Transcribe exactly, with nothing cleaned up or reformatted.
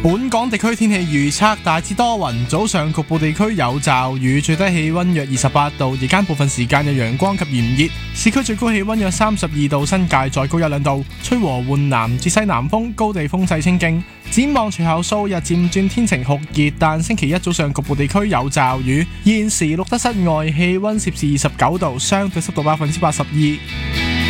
本港地區天氣預測大致多雲，早上局部地區有驟雨，最低氣溫約二十八度，日間部分時間有陽光及炎熱，市區最高氣溫約三十二度，新界再高一兩度，吹和緩南至西南風，高地風勢清勁。展望隨後數日漸轉天晴酷熱，但星期一早上局部地區有驟雨。現時錄得室外氣溫攝氏二十九度，相對濕度百分之八十二。